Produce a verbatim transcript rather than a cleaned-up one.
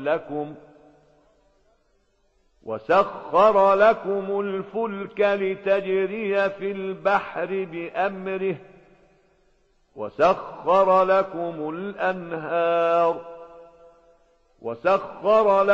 لكم وسخر لكم الفلك لتجري في البحر بأمره وسخر لكم الأنهار وسخر